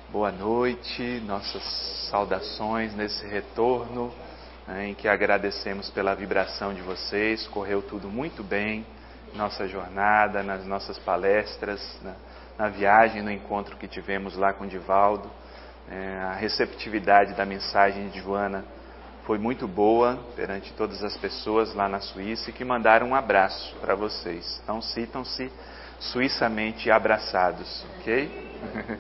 Boa noite, nossas saudações nesse retorno, em que agradecemos pela vibração de vocês. Correu tudo muito bem, nossa jornada, nas nossas palestras, na viagem, no encontro que tivemos lá com o Divaldo. A receptividade da mensagem de Joana foi muito boa perante todas as pessoas lá na Suíça, que mandaram um abraço para vocês. Então sintam-se suíçamente abraçados, ok?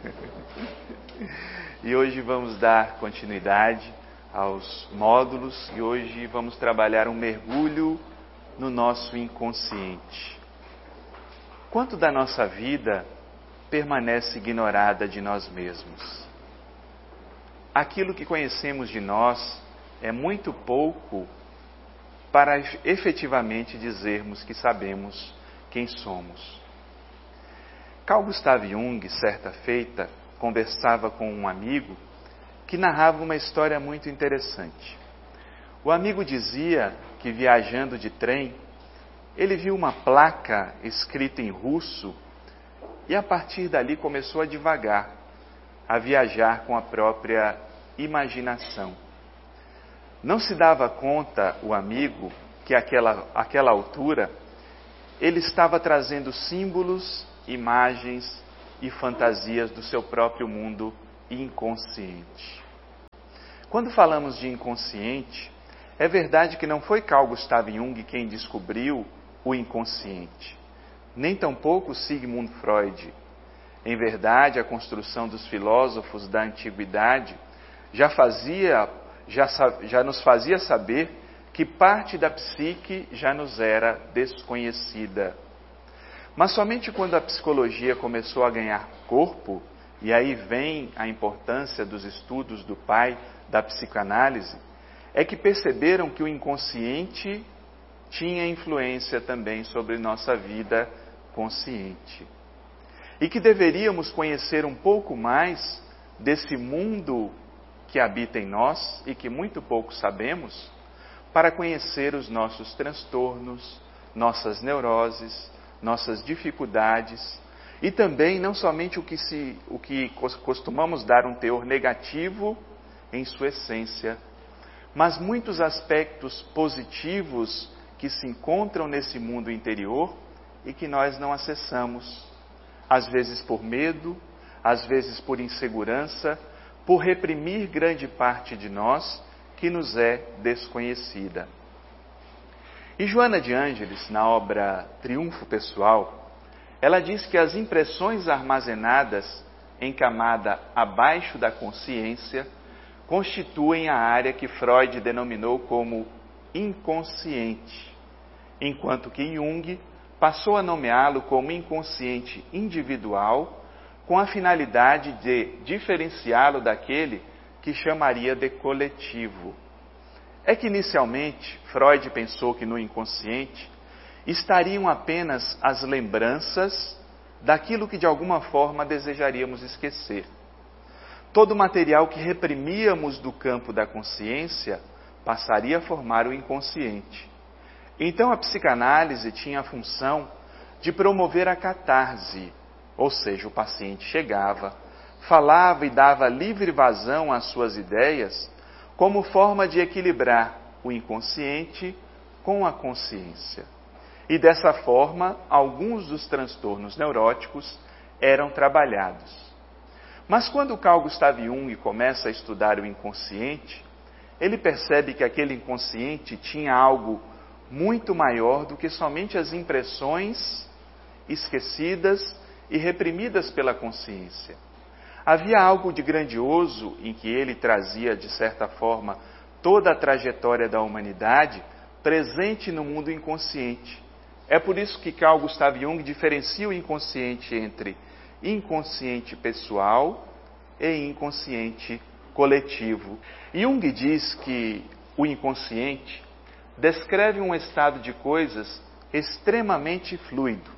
E hoje vamos dar continuidade aos módulos e hoje vamos trabalhar um mergulho no nosso inconsciente. Quanto da nossa vida permanece ignorada de nós mesmos? Aquilo que conhecemos de nós é muito pouco para efetivamente dizermos que sabemos quem somos. Carl Gustav Jung, certa feita, conversava com um amigo que narrava uma história muito interessante. O amigo dizia que, viajando de trem, ele viu uma placa escrita em russo e a partir dali começou a divagar, a viajar com a própria imaginação. Não se dava conta, o amigo, que àquela altura ele estava trazendo símbolos, imagens e fantasias do seu próprio mundo inconsciente. Quando falamos de inconsciente, é verdade que não foi Carl Gustav Jung quem descobriu o inconsciente, nem tampouco Sigmund Freud. Em verdade, a construção dos filósofos da antiguidade já nos fazia saber que parte da psique já nos era desconhecida. Mas somente quando a psicologia começou a ganhar corpo, e aí vem a importância dos estudos do pai da psicanálise, é que perceberam que o inconsciente tinha influência também sobre nossa vida consciente. E que deveríamos conhecer um pouco mais desse mundo que habita em nós e que muito pouco sabemos, para conhecer os nossos transtornos, nossas neuroses, nossas dificuldades e também não somente o que costumamos dar um teor negativo em sua essência, mas muitos aspectos positivos que se encontram nesse mundo interior e que nós não acessamos, às vezes por medo, às vezes por insegurança, por reprimir grande parte de nós que nos é desconhecida. E Joana de Ângeles, na obra Triunfo Pessoal, ela diz que as impressões armazenadas em camada abaixo da consciência constituem a área que Freud denominou como inconsciente, enquanto que Jung passou a nomeá-lo como inconsciente individual, com a finalidade de diferenciá-lo daquele que chamaria de coletivo. É que inicialmente Freud pensou que no inconsciente estariam apenas as lembranças daquilo que de alguma forma desejaríamos esquecer. Todo o material que reprimíamos do campo da consciência passaria a formar o inconsciente. Então a psicanálise tinha a função de promover a catarse, ou seja, o paciente chegava, falava e dava livre vazão às suas ideias, como forma de equilibrar o inconsciente com a consciência. E dessa forma, alguns dos transtornos neuróticos eram trabalhados. Mas quando Carl Gustav Jung começa a estudar o inconsciente, ele percebe que aquele inconsciente tinha algo muito maior do que somente as impressões esquecidas e reprimidas pela consciência. Havia algo de grandioso em que ele trazia, de certa forma, toda a trajetória da humanidade presente no mundo inconsciente. É por isso que Carl Gustav Jung diferencia o inconsciente entre inconsciente pessoal e inconsciente coletivo. Jung diz que o inconsciente descreve um estado de coisas extremamente fluido.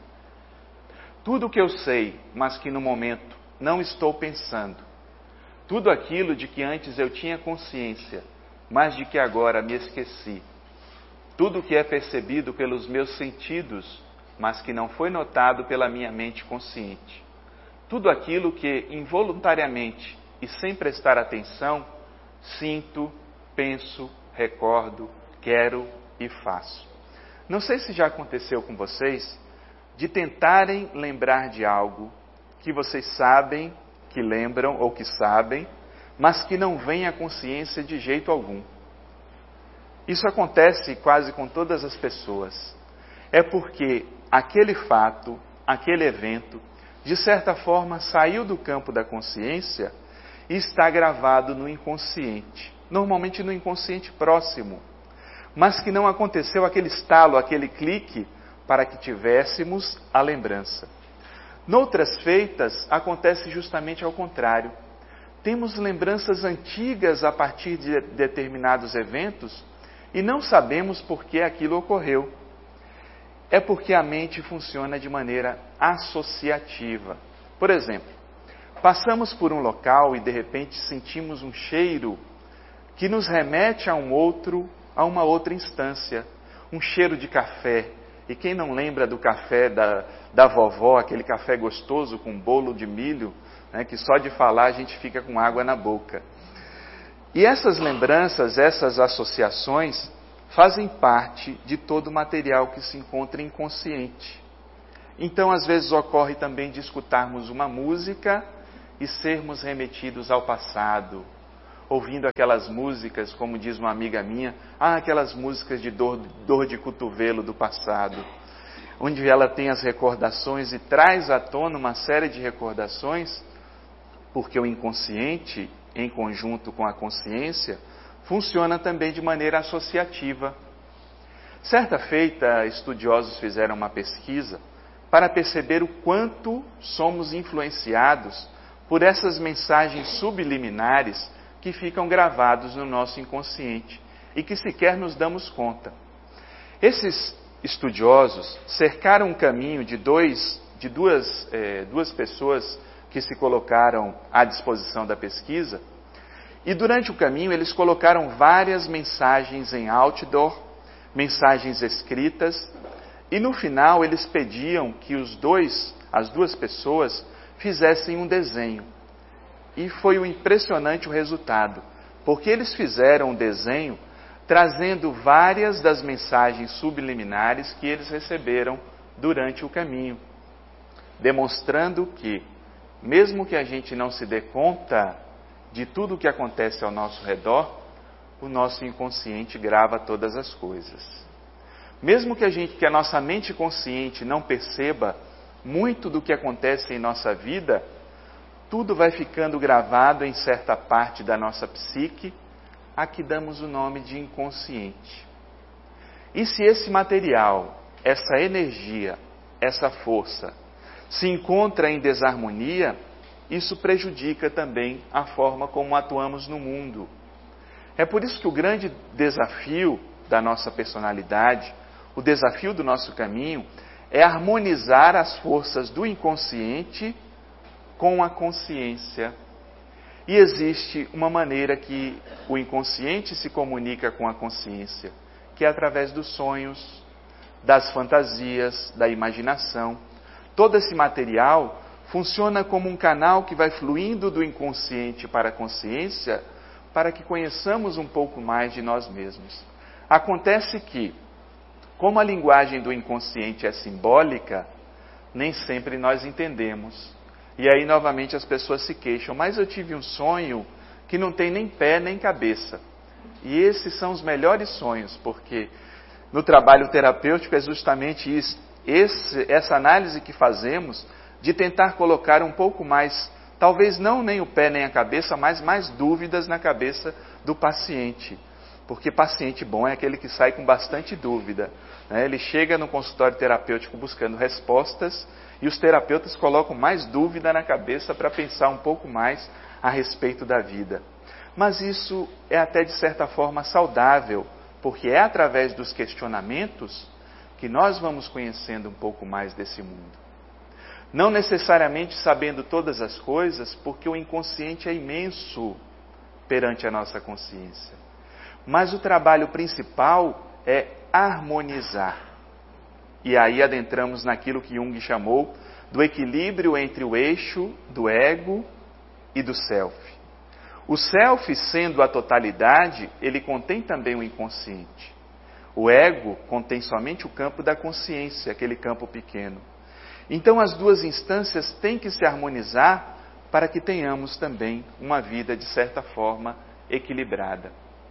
Tudo o que eu sei, mas que no momento não estou pensando. Tudo aquilo de que antes eu tinha consciência, mas de que agora me esqueci. Tudo o que é percebido pelos meus sentidos, mas que não foi notado pela minha mente consciente. Tudo aquilo que involuntariamente e sem prestar atenção, sinto, penso, recordo, quero e faço. Não sei se já aconteceu com vocês de tentarem lembrar de algo que vocês sabem, que lembram ou que sabem, mas que não vem à consciência de jeito algum. Isso acontece quase com todas as pessoas. É porque aquele fato, aquele evento, de certa forma saiu do campo da consciência e está gravado no inconsciente, normalmente no inconsciente próximo, mas que não aconteceu aquele estalo, aquele clique para que tivéssemos a lembrança. Noutras feitas, acontece justamente ao contrário. Temos lembranças antigas a partir de determinados eventos e não sabemos por que aquilo ocorreu. É porque a mente funciona de maneira associativa. Por exemplo, passamos por um local e de repente sentimos um cheiro que nos remete a uma outra instância, um cheiro de café. E quem não lembra do café da vovó, aquele café gostoso com bolo de milho, né, que só de falar a gente fica com água na boca. E essas lembranças, essas associações, fazem parte de todo o material que se encontra inconsciente. Então, às vezes, ocorre também de escutarmos uma música e sermos remetidos ao passado, ouvindo aquelas músicas, como diz uma amiga minha, aquelas músicas de dor de cotovelo do passado, onde ela tem as recordações e traz à tona uma série de recordações, porque o inconsciente, em conjunto com a consciência, funciona também de maneira associativa. Certa feita, estudiosos fizeram uma pesquisa para perceber o quanto somos influenciados por essas mensagens subliminares que ficam gravados no nosso inconsciente e que sequer nos damos conta. Esses estudiosos cercaram um caminho de duas pessoas que se colocaram à disposição da pesquisa, e durante o caminho eles colocaram várias mensagens em outdoor, mensagens escritas, e no final eles pediam que as duas pessoas fizessem um desenho. E foi impressionante o resultado, porque eles fizeram um desenho trazendo várias das mensagens subliminares que eles receberam durante o caminho, demonstrando que, mesmo que a gente não se dê conta de tudo o que acontece ao nosso redor, o nosso inconsciente grava todas as coisas. Mesmo que a nossa mente consciente não perceba muito do que acontece em nossa vida, tudo vai ficando gravado em certa parte da nossa psique, a que damos o nome de inconsciente. E se esse material, essa energia, essa força, se encontra em desarmonia, isso prejudica também a forma como atuamos no mundo. É por isso que o grande desafio da nossa personalidade, o desafio do nosso caminho, é harmonizar as forças do inconsciente com a consciência. E existe uma maneira que o inconsciente se comunica com a consciência, que é através dos sonhos, das fantasias, da imaginação. Todo esse material funciona como um canal que vai fluindo do inconsciente para a consciência, para que conheçamos um pouco mais de nós mesmos. Acontece que, como a linguagem do inconsciente é simbólica, nem sempre nós entendemos. E aí, novamente, as pessoas se queixam, mas eu tive um sonho que não tem nem pé nem cabeça. E esses são os melhores sonhos, porque no trabalho terapêutico é justamente isso, essa análise que fazemos de tentar colocar um pouco mais, talvez não nem o pé nem a cabeça, mas mais dúvidas na cabeça do paciente. Porque paciente bom é aquele que sai com bastante dúvida, né? Ele chega no consultório terapêutico buscando respostas e os terapeutas colocam mais dúvida na cabeça para pensar um pouco mais a respeito da vida. Mas isso é até de certa forma saudável, porque é através dos questionamentos que nós vamos conhecendo um pouco mais desse mundo. Não necessariamente sabendo todas as coisas, porque o inconsciente é imenso perante a nossa consciência. Mas o trabalho principal é harmonizar. E aí adentramos naquilo que Jung chamou do equilíbrio entre o eixo do ego e do self. O self, sendo a totalidade, ele contém também o inconsciente. O ego contém somente o campo da consciência, aquele campo pequeno. Então as duas instâncias têm que se harmonizar para que tenhamos também uma vida, de certa forma, equilibrada.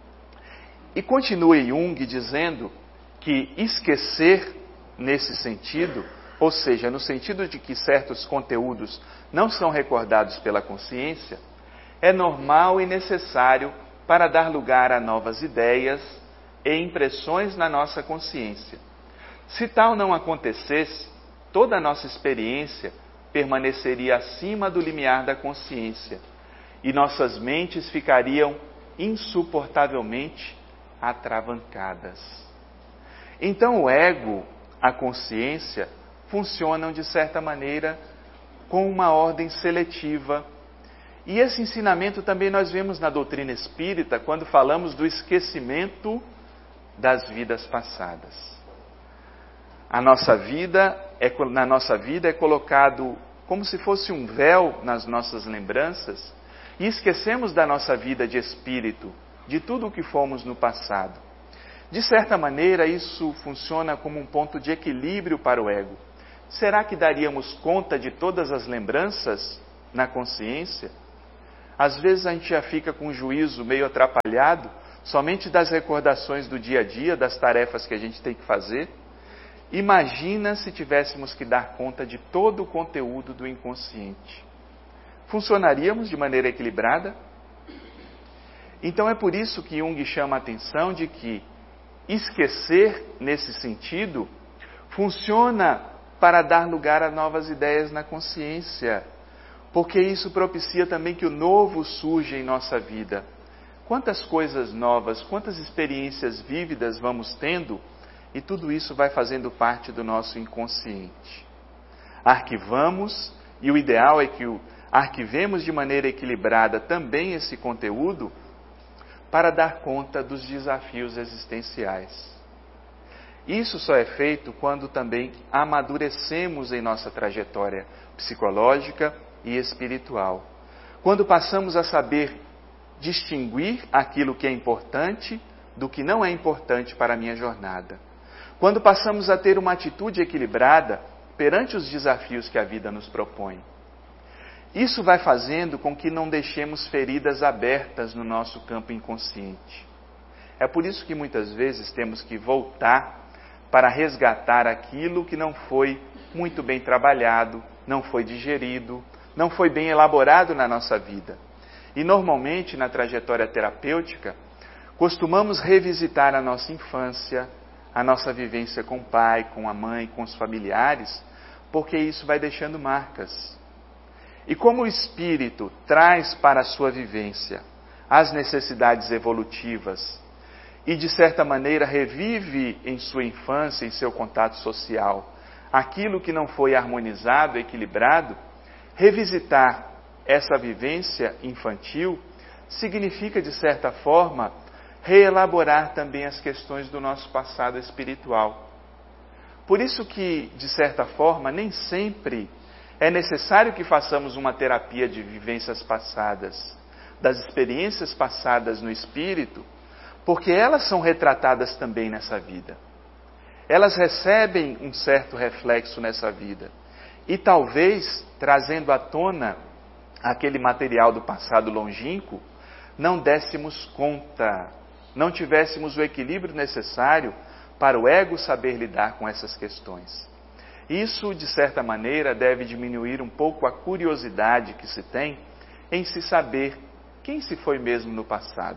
E continua Jung dizendo que esquecer nesse sentido, ou seja, no sentido de que certos conteúdos não são recordados pela consciência, é normal e necessário para dar lugar a novas ideias e impressões na nossa consciência. Se tal não acontecesse, toda a nossa experiência permaneceria acima do limiar da consciência e nossas mentes ficariam insuportavelmente atravancadas. Então o ego, a consciência, funcionam de certa maneira com uma ordem seletiva. E esse ensinamento também nós vemos na doutrina espírita quando falamos do esquecimento das vidas passadas. Na nossa vida é colocado como se fosse um véu nas nossas lembranças e esquecemos da nossa vida de espírito, de tudo o que fomos no passado. De certa maneira, isso funciona como um ponto de equilíbrio para o ego. Será que daríamos conta de todas as lembranças na consciência? Às vezes a gente já fica com o juízo meio atrapalhado, somente das recordações do dia a dia, das tarefas que a gente tem que fazer. Imagina se tivéssemos que dar conta de todo o conteúdo do inconsciente. Funcionaríamos de maneira equilibrada? Então é por isso que Jung chama a atenção de que esquecer, nesse sentido, funciona para dar lugar a novas ideias na consciência, porque isso propicia também que o novo surja em nossa vida. Quantas coisas novas, quantas experiências vívidas vamos tendo, e tudo isso vai fazendo parte do nosso inconsciente. Arquivamos, e o ideal é que arquivemos de maneira equilibrada também esse conteúdo, para dar conta dos desafios existenciais. Isso só é feito quando também amadurecemos em nossa trajetória psicológica e espiritual. Quando passamos a saber distinguir aquilo que é importante do que não é importante para a minha jornada. Quando passamos a ter uma atitude equilibrada perante os desafios que a vida nos propõe. Isso vai fazendo com que não deixemos feridas abertas no nosso campo inconsciente. É por isso que muitas vezes temos que voltar para resgatar aquilo que não foi muito bem trabalhado, não foi digerido, não foi bem elaborado na nossa vida. E normalmente na trajetória terapêutica, costumamos revisitar a nossa infância, a nossa vivência com o pai, com a mãe, com os familiares, porque isso vai deixando marcas. E como o espírito traz para a sua vivência as necessidades evolutivas e de certa maneira revive em sua infância, em seu contato social, aquilo que não foi harmonizado, equilibrado, revisitar essa vivência infantil significa de certa forma reelaborar também as questões do nosso passado espiritual. Por isso que, de certa forma, nem sempre é necessário que façamos uma terapia de vivências passadas, das experiências passadas no espírito, porque elas são retratadas também nessa vida. Elas recebem um certo reflexo nessa vida. E talvez, trazendo à tona aquele material do passado longínquo, não dessemos conta, não tivéssemos o equilíbrio necessário para o ego saber lidar com essas questões. Isso, de certa maneira, deve diminuir um pouco a curiosidade que se tem em se saber quem se foi mesmo no passado.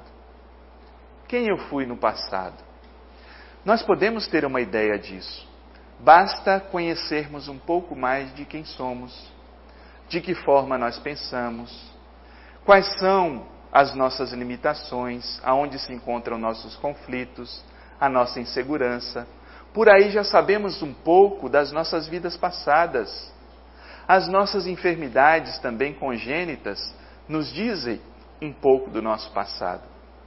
Quem eu fui no passado? Nós podemos ter uma ideia disso. Basta conhecermos um pouco mais de quem somos, de que forma nós pensamos, quais são as nossas limitações, aonde se encontram nossos conflitos, a nossa insegurança. Por aí já sabemos um pouco das nossas vidas passadas. As nossas enfermidades também congênitas nos dizem um pouco do nosso passado.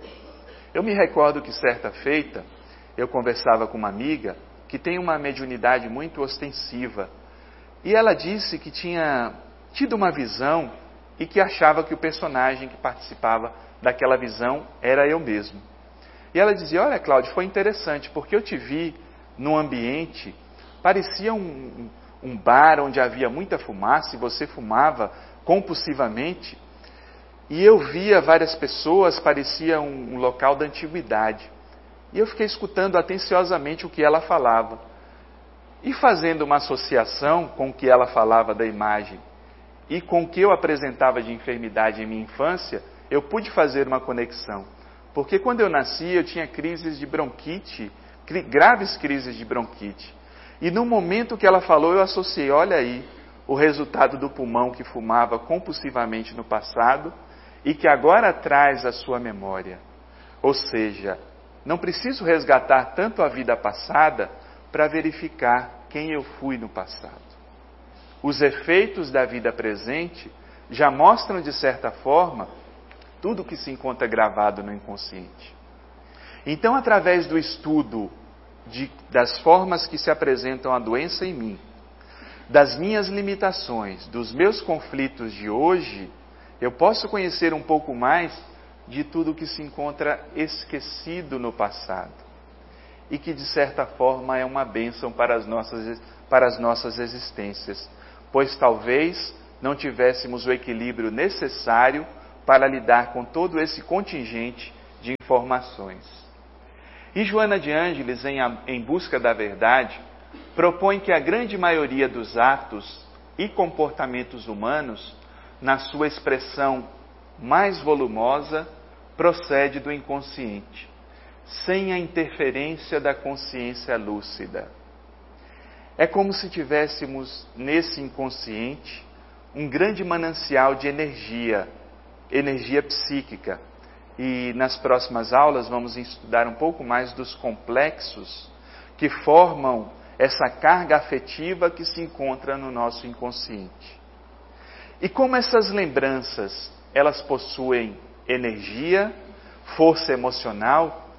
Eu me recordo que certa feita eu conversava com uma amiga que tem uma mediunidade muito ostensiva e ela disse que tinha tido uma visão e que achava que o personagem que participava daquela visão era eu mesmo. E ela dizia, olha Cláudio, foi interessante, porque eu te vi num ambiente, parecia um bar onde havia muita fumaça e você fumava compulsivamente. E eu via várias pessoas, parecia um local da antiguidade. E eu fiquei escutando atenciosamente o que ela falava. E fazendo uma associação com o que ela falava da imagem e com o que eu apresentava de enfermidade em minha infância, eu pude fazer uma conexão. Porque quando eu nasci, eu tinha crises de bronquite, graves crises de bronquite. E no momento que ela falou, eu associei, olha aí, o resultado do pulmão que fumava compulsivamente no passado e que agora traz a sua memória. Ou seja, não preciso resgatar tanto a vida passada para verificar quem eu fui no passado. Os efeitos da vida presente já mostram, de certa forma, tudo que se encontra gravado no inconsciente. Então, através do estudo das formas que se apresentam a doença em mim, das minhas limitações, dos meus conflitos de hoje, eu posso conhecer um pouco mais de tudo que se encontra esquecido no passado e que, de certa forma, é uma bênção para as nossas existências, pois talvez não tivéssemos o equilíbrio necessário para lidar com todo esse contingente de informações. E Joana de Ângeles, em Busca da Verdade, propõe que a grande maioria dos atos e comportamentos humanos, na sua expressão mais volumosa, procede do inconsciente, sem a interferência da consciência lúcida. É como se tivéssemos nesse inconsciente um grande manancial de energia psíquica. E nas próximas aulas vamos estudar um pouco mais dos complexos que formam essa carga afetiva que se encontra no nosso inconsciente. E como essas lembranças, elas possuem energia, força emocional,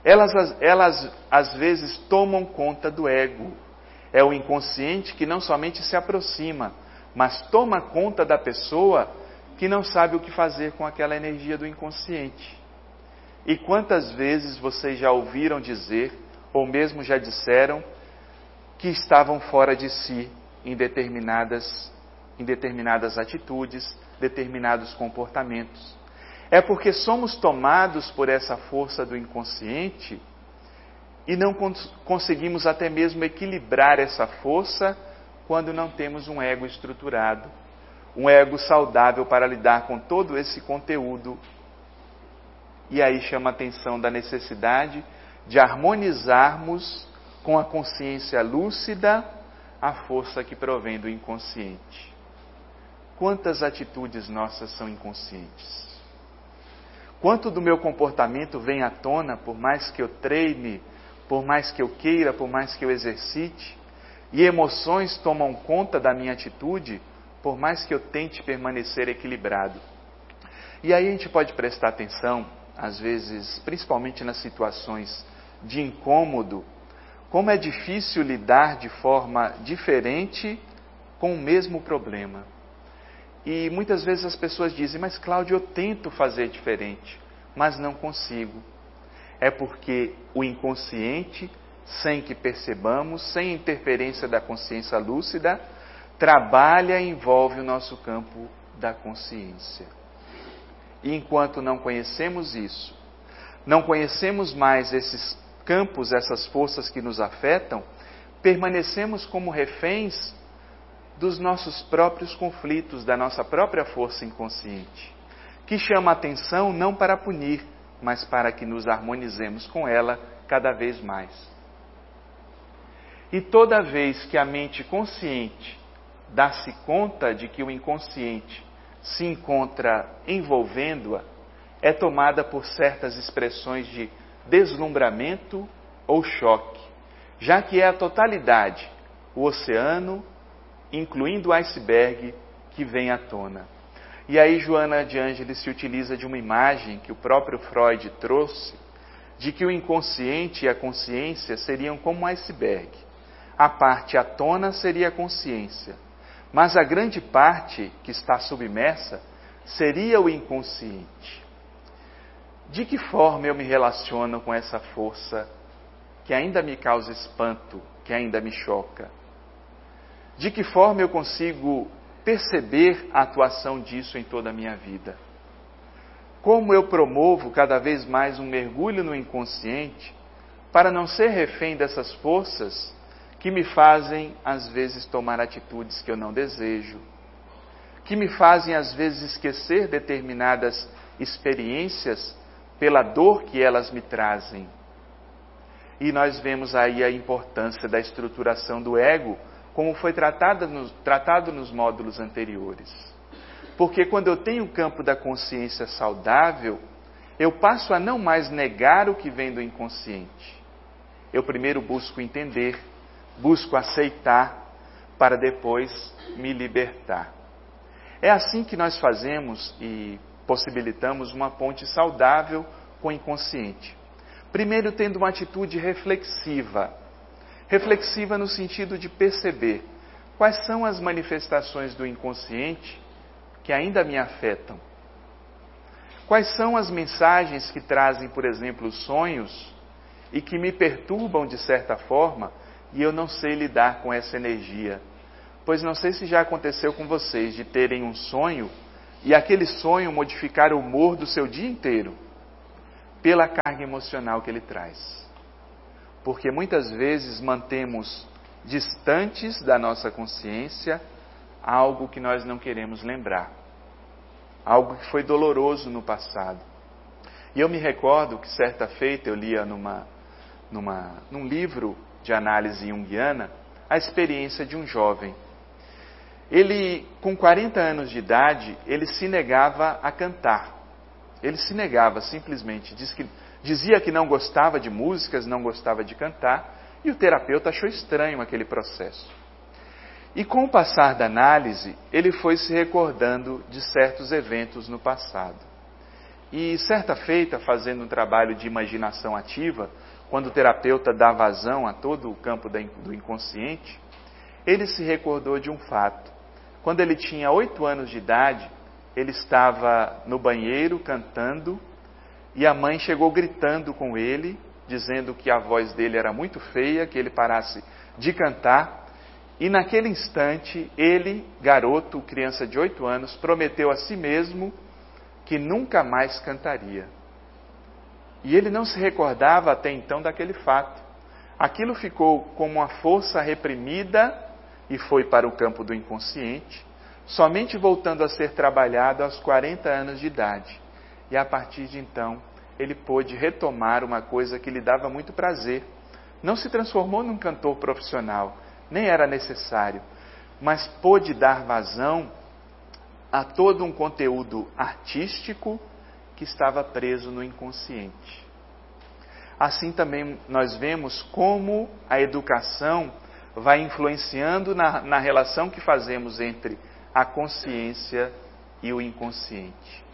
elas às vezes tomam conta do ego. É o inconsciente que não somente se aproxima, mas toma conta da pessoa que não sabe o que fazer com aquela energia do inconsciente. E quantas vezes vocês já ouviram dizer, ou mesmo já disseram, que estavam fora de si em determinadas atitudes, determinados comportamentos. É porque somos tomados por essa força do inconsciente e não conseguimos até mesmo equilibrar essa força quando não temos um ego estruturado, um ego saudável para lidar com todo esse conteúdo. E aí chama a atenção da necessidade de harmonizarmos com a consciência lúcida a força que provém do inconsciente. Quantas atitudes nossas são inconscientes? Quanto do meu comportamento vem à tona, por mais que eu treine, por mais que eu queira, por mais que eu exercite, e emoções tomam conta da minha atitude, por mais que eu tente permanecer equilibrado. E aí a gente pode prestar atenção, às vezes, principalmente nas situações de incômodo, como é difícil lidar de forma diferente com o mesmo problema. E muitas vezes as pessoas dizem, mas Cláudio, eu tento fazer diferente, mas não consigo. É porque o inconsciente, sem que percebamos, sem a interferência da consciência lúcida, trabalha e envolve o nosso campo da consciência. E enquanto não conhecemos isso, não conhecemos mais esses campos, essas forças que nos afetam, permanecemos como reféns dos nossos próprios conflitos, da nossa própria força inconsciente, que chama a atenção não para punir, mas para que nos harmonizemos com ela cada vez mais. E toda vez que a mente consciente dá-se conta de que o inconsciente se encontra envolvendo-a, é tomada por certas expressões de deslumbramento ou choque, já que é a totalidade, o oceano, incluindo o iceberg, que vem à tona. E aí Joana de Ângeles se utiliza de uma imagem que o próprio Freud trouxe, de que o inconsciente e a consciência seriam como um iceberg. A parte à tona seria a consciência, mas a grande parte que está submersa seria o inconsciente. De que forma eu me relaciono com essa força que ainda me causa espanto, que ainda me choca? De que forma eu consigo perceber a atuação disso em toda a minha vida? Como eu promovo cada vez mais um mergulho no inconsciente para não ser refém dessas forças que me fazem, às vezes, tomar atitudes que eu não desejo, que me fazem, às vezes, esquecer determinadas experiências pela dor que elas me trazem. E nós vemos aí a importância da estruturação do ego, como foi tratado nos módulos anteriores. Porque quando eu tenho o campo da consciência saudável, eu passo a não mais negar o que vem do inconsciente. Eu primeiro busco entender, busco aceitar, para depois me libertar. É assim que nós fazemos e possibilitamos uma ponte saudável com o inconsciente. Primeiro, tendo uma atitude reflexiva. Reflexiva no sentido de perceber quais são as manifestações do inconsciente que ainda me afetam. Quais são as mensagens que trazem, por exemplo, sonhos e que me perturbam de certa forma e eu não sei lidar com essa energia. Pois não sei se já aconteceu com vocês de terem um sonho e aquele sonho modificar o humor do seu dia inteiro pela carga emocional que ele traz. Porque muitas vezes mantemos distantes da nossa consciência algo que nós não queremos lembrar. Algo que foi doloroso no passado. E eu me recordo que certa feita eu lia num livro de análise junguiana a experiência de um jovem. Ele, com 40 anos de idade, ele se negava a cantar. Ele se negava simplesmente. Dizia que não gostava de músicas, não gostava de cantar, e o terapeuta achou estranho aquele processo. E com o passar da análise, ele foi se recordando de certos eventos no passado. E certa feita, fazendo um trabalho de imaginação ativa, quando o terapeuta dá vazão a todo o campo do inconsciente, ele se recordou de um fato. Quando ele tinha 8 anos de idade, ele estava no banheiro cantando e a mãe chegou gritando com ele, dizendo que a voz dele era muito feia, que ele parasse de cantar. E naquele instante, ele, garoto, criança de 8 anos, prometeu a si mesmo que nunca mais cantaria. E ele não se recordava até então daquele fato. Aquilo ficou como uma força reprimida e foi para o campo do inconsciente, somente voltando a ser trabalhado aos 40 anos de idade. E a partir de então, ele pôde retomar uma coisa que lhe dava muito prazer. Não se transformou num cantor profissional, nem era necessário, mas pôde dar vazão a todo um conteúdo artístico que estava preso no inconsciente. Assim também nós vemos como a educação vai influenciando na relação que fazemos entre a consciência e o inconsciente.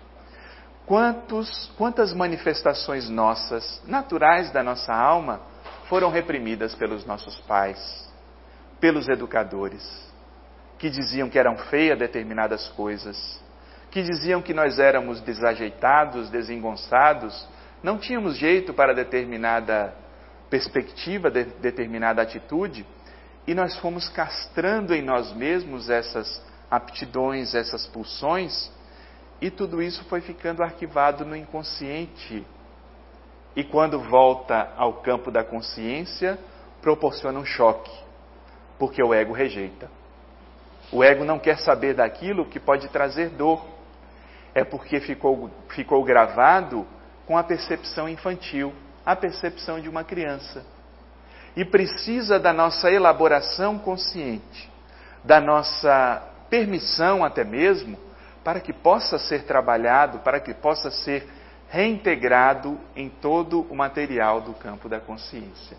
Quantas manifestações nossas, naturais da nossa alma, foram reprimidas pelos nossos pais, pelos educadores, que diziam que eram feias determinadas coisas, que diziam que nós éramos desajeitados, desengonçados, não tínhamos jeito para determinada perspectiva, determinada atitude, e nós fomos castrando em nós mesmos essas aptidões, essas pulsões, e tudo isso foi ficando arquivado no inconsciente. E quando volta ao campo da consciência, proporciona um choque, porque o ego rejeita. O ego não quer saber daquilo que pode trazer dor. É porque ficou gravado com a percepção infantil, a percepção de uma criança. E precisa da nossa elaboração consciente, da nossa permissão até mesmo, para que possa ser trabalhado, para que possa ser reintegrado em todo o material do campo da consciência.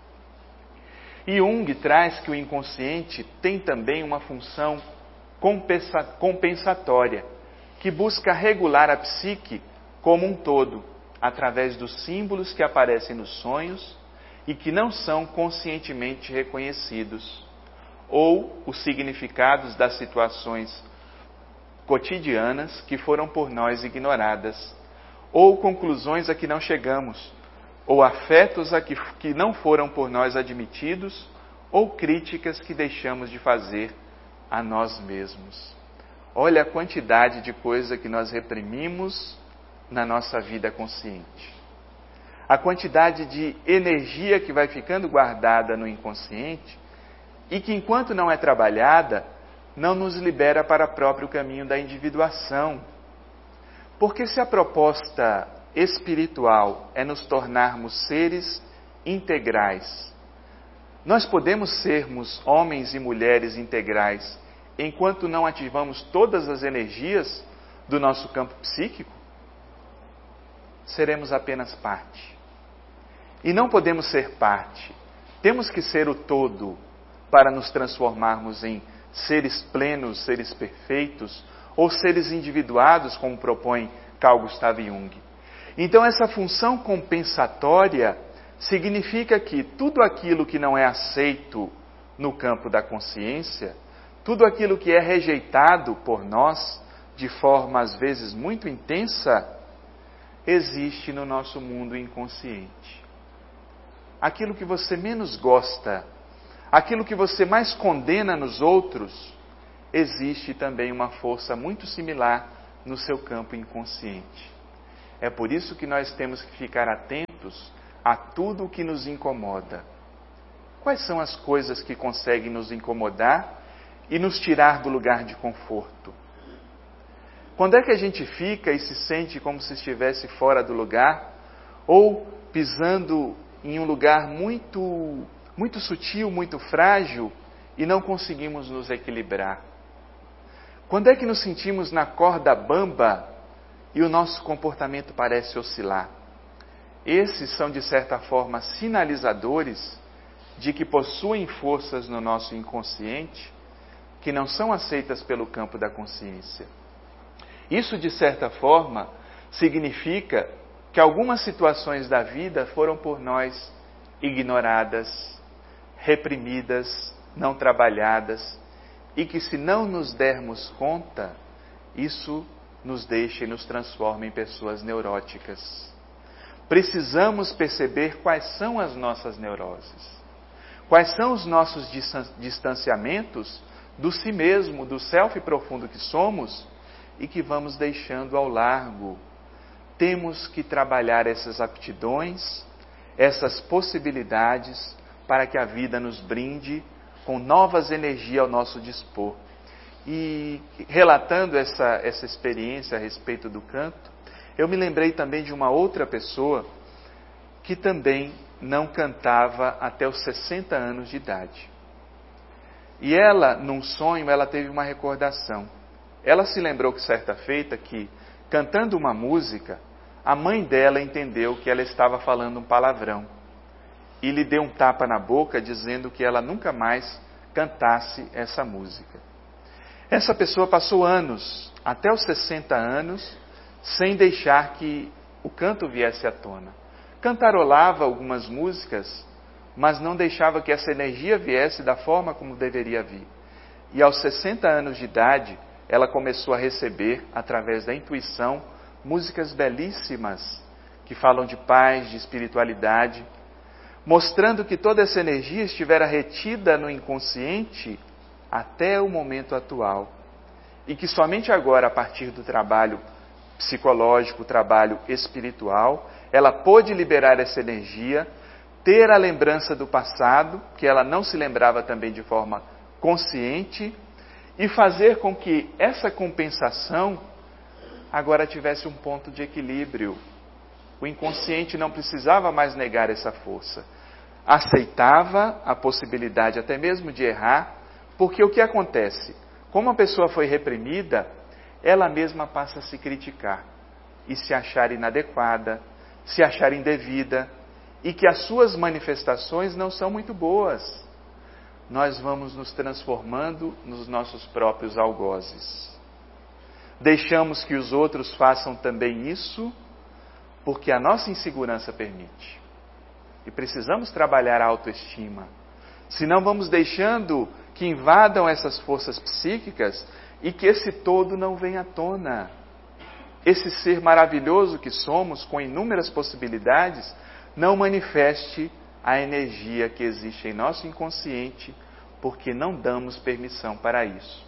E Jung traz que o inconsciente tem também uma função compensatória, que busca regular a psique como um todo, através dos símbolos que aparecem nos sonhos e que não são conscientemente reconhecidos, ou os significados das situações cotidianas que foram por nós ignoradas, ou conclusões a que não chegamos, ou afetos a que não foram por nós admitidos, ou críticas que deixamos de fazer a nós mesmos. Olha a quantidade de coisa que nós reprimimos na nossa vida consciente. A quantidade de energia que vai ficando guardada no inconsciente e que, enquanto não é trabalhada, não nos libera para o próprio caminho da individuação. Porque se a proposta espiritual é nos tornarmos seres integrais, nós podemos sermos homens e mulheres integrais enquanto não ativamos todas as energias do nosso campo psíquico? Seremos apenas parte. E não podemos ser parte. Temos que ser o todo para nos transformarmos em seres plenos, seres perfeitos, ou seres individuados, como propõe Carl Gustav Jung. Então, essa função compensatória significa que tudo aquilo que não é aceito no campo da consciência, tudo aquilo que é rejeitado por nós, de forma às vezes muito intensa, existe no nosso mundo inconsciente. Aquilo que você menos gosta, aquilo que você mais condena nos outros, existe também uma força muito similar no seu campo inconsciente. É por isso que nós temos que ficar atentos a tudo o que nos incomoda. Quais são as coisas que conseguem nos incomodar e nos tirar do lugar de conforto? Quando é que a gente fica e se sente como se estivesse fora do lugar, ou pisando em um lugar muito sutil, muito frágil, e não conseguimos nos equilibrar? Quando é que nos sentimos na corda bamba e o nosso comportamento parece oscilar? Esses são, de certa forma, sinalizadores de que possuem forças no nosso inconsciente que não são aceitas pelo campo da consciência. Isso, de certa forma, significa que algumas situações da vida foram por nós ignoradas, reprimidas, não trabalhadas, e que, se não nos dermos conta, isso nos deixa e nos transforma em pessoas neuróticas. Precisamos perceber quais são as nossas neuroses, quais são os nossos distanciamentos do si mesmo, do self profundo que somos e que vamos deixando ao largo. Temos que trabalhar essas aptidões, essas possibilidades, para que a vida nos brinde com novas energias ao nosso dispor. E relatando essa experiência a respeito do canto, eu me lembrei também de uma outra pessoa que também não cantava até os 60 anos de idade. E ela, num sonho, ela teve uma recordação. Ela se lembrou que certa feita que, cantando uma música, a mãe dela entendeu que ela estava falando um palavrão e lhe deu um tapa na boca, dizendo que ela nunca mais cantasse essa música. Essa pessoa passou anos, até os 60 anos, sem deixar que o canto viesse à tona. Cantarolava algumas músicas, mas não deixava que essa energia viesse da forma como deveria vir. E aos 60 anos de idade, ela começou a receber, através da intuição, músicas belíssimas, que falam de paz, de espiritualidade, mostrando que toda essa energia estivera retida no inconsciente até o momento atual. E que somente agora, a partir do trabalho psicológico, trabalho espiritual, ela pôde liberar essa energia, ter a lembrança do passado, que ela não se lembrava também de forma consciente, e fazer com que essa compensação agora tivesse um ponto de equilíbrio. O inconsciente não precisava mais negar essa força. Aceitava a possibilidade até mesmo de errar, porque o que acontece? Como a pessoa foi reprimida, ela mesma passa a se criticar e se achar inadequada, se achar indevida, e que as suas manifestações não são muito boas. Nós vamos nos transformando nos nossos próprios algozes. Deixamos que os outros façam também isso, porque a nossa insegurança permite. E precisamos trabalhar a autoestima. Senão vamos deixando que invadam essas forças psíquicas e que esse todo não venha à tona. esse ser maravilhoso que somos, com inúmeras possibilidades, não manifeste a energia que existe em nosso inconsciente, porque não damos permissão para isso.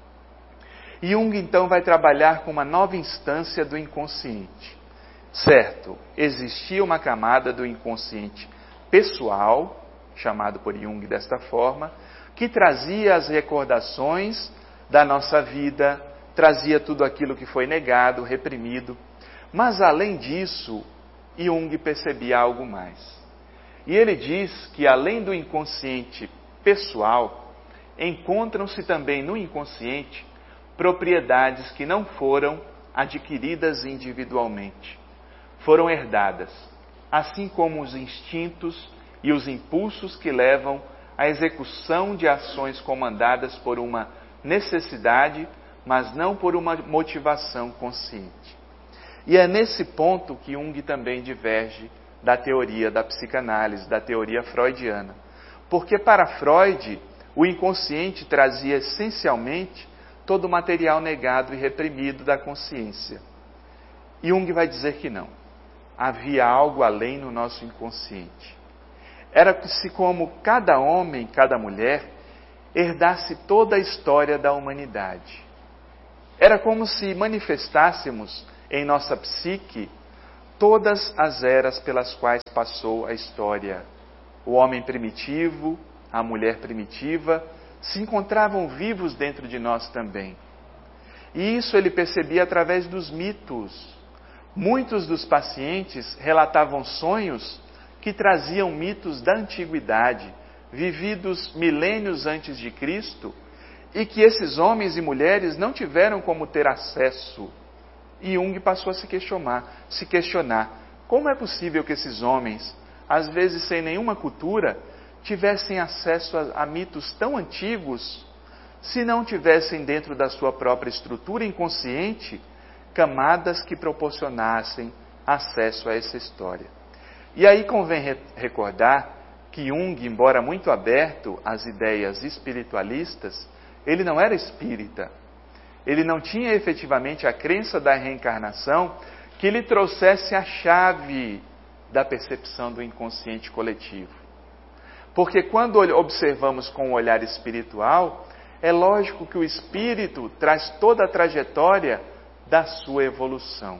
Jung então vai trabalhar com uma nova instância do inconsciente. Certo, existia uma camada do inconsciente pessoal, chamado por Jung desta forma, que trazia as recordações da nossa vida, trazia tudo aquilo que foi negado, reprimido. Mas além disso, Jung percebia algo mais. E ele diz que além do inconsciente pessoal, encontram-se também no inconsciente propriedades que não foram adquiridas individualmente, foram herdadas, assim como os instintos e os impulsos que levam à execução de ações comandadas por uma necessidade, mas não por uma motivação consciente. E é nesse ponto que Jung também diverge da teoria da psicanálise, da teoria freudiana. Porque para Freud, o inconsciente trazia essencialmente todo o material negado e reprimido da consciência. Jung vai dizer que não. Havia algo além no nosso inconsciente. Era-se como cada homem, cada mulher, herdasse toda a história da humanidade. Era como se manifestássemos em nossa psique todas as eras pelas quais passou a história. O homem primitivo, a mulher primitiva, se encontravam vivos dentro de nós também. E isso ele percebia através dos mitos. Muitos dos pacientes relatavam sonhos que traziam mitos da antiguidade, vividos milênios antes de Cristo, e que esses homens e mulheres não tiveram como ter acesso. E Jung passou a se questionar, como é possível que esses homens, às vezes sem nenhuma cultura, tivessem acesso a mitos tão antigos, se não tivessem dentro da sua própria estrutura inconsciente camadas que proporcionassem acesso a essa história. E aí convém recordar que Jung, embora muito aberto às ideias espiritualistas, ele não era espírita. Ele não tinha efetivamente a crença da reencarnação que lhe trouxesse a chave da percepção do inconsciente coletivo. Porque quando observamos com o olhar espiritual, é lógico que o espírito traz toda a trajetória da sua evolução.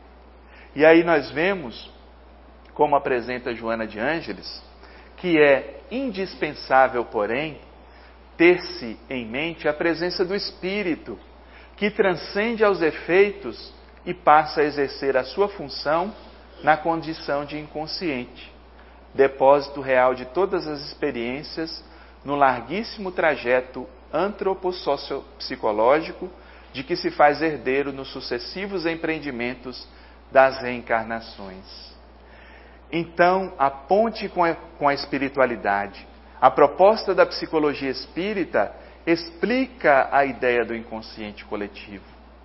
E aí nós vemos, como apresenta Joana de Ângeles, que é indispensável, porém, ter-se em mente a presença do espírito, que transcende aos efeitos e passa a exercer a sua função na condição de inconsciente, depósito real de todas as experiências no larguíssimo trajeto antropossociopsicológico de que se faz herdeiro nos sucessivos empreendimentos das reencarnações. Então, a ponte com a espiritualidade, a proposta da psicologia espírita explica a ideia do inconsciente coletivo.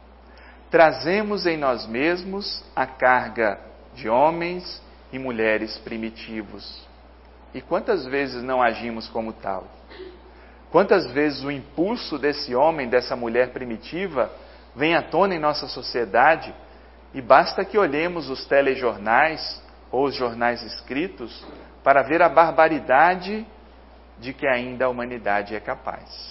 Trazemos em nós mesmos a carga de homens e mulheres primitivos. E quantas vezes não agimos como tal? Quantas vezes o impulso desse homem, dessa mulher primitiva, vem à tona em nossa sociedade e basta que olhemos os telejornais ou os jornais escritos para ver a barbaridade de que ainda a humanidade é capaz.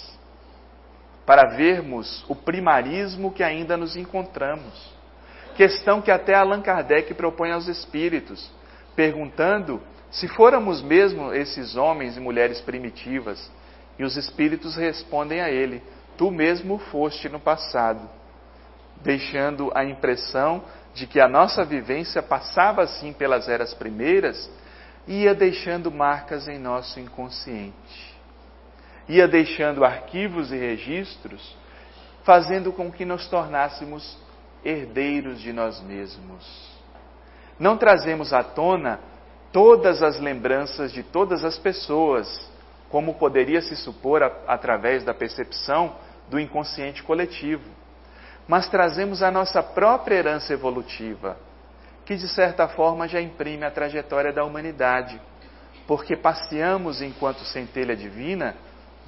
Para vermos o primarismo que ainda nos encontramos. Questão que até Allan Kardec propõe aos espíritos, perguntando se fôramos mesmo esses homens e mulheres primitivas. E os espíritos respondem a ele: tu mesmo foste no passado, deixando a impressão de que a nossa vivência passava assim pelas eras primeiras e ia deixando marcas em nosso inconsciente. Ia deixando arquivos e registros, fazendo com que nos tornássemos herdeiros de nós mesmos. Não trazemos à tona todas as lembranças de todas as pessoas, como poderia se supor através da percepção do inconsciente coletivo, mas trazemos a nossa própria herança evolutiva, que de certa forma já imprime a trajetória da humanidade, porque passeamos enquanto centelha divina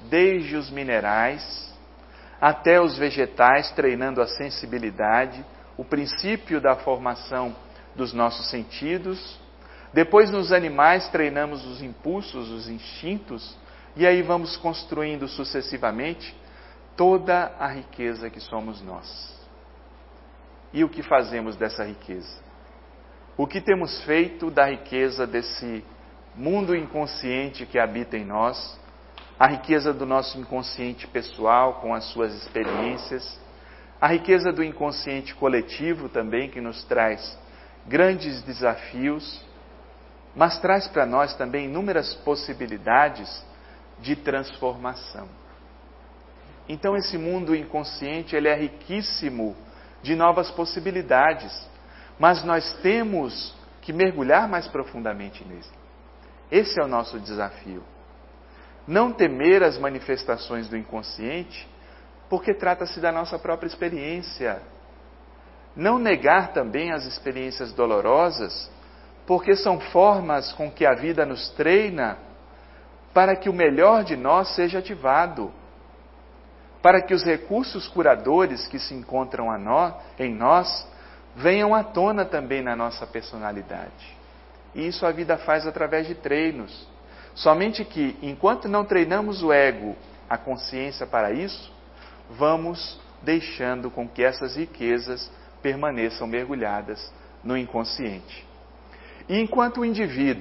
desde os minerais até os vegetais, treinando a sensibilidade, o princípio da formação dos nossos sentidos. Depois, nos animais, treinamos os impulsos, os instintos, e aí vamos construindo sucessivamente toda a riqueza que somos nós. E o que fazemos dessa riqueza? O que temos feito da riqueza desse mundo inconsciente que habita em nós, a riqueza do nosso inconsciente pessoal com as suas experiências, a riqueza do inconsciente coletivo também, que nos traz grandes desafios, mas traz para nós também inúmeras possibilidades de transformação. Então esse mundo inconsciente, ele é riquíssimo de novas possibilidades, mas nós temos que mergulhar mais profundamente nele. Esse é o nosso desafio. Não temer as manifestações do inconsciente, porque trata-se da nossa própria experiência. Não negar também as experiências dolorosas, porque são formas com que a vida nos treina para que o melhor de nós seja ativado, para que os recursos curadores que se encontram em nós venham à tona também na nossa personalidade. E isso a vida faz através de treinos. Somente que, enquanto não treinamos o ego, a consciência para isso, vamos deixando com que essas riquezas permaneçam mergulhadas no inconsciente. E enquanto o indivíduo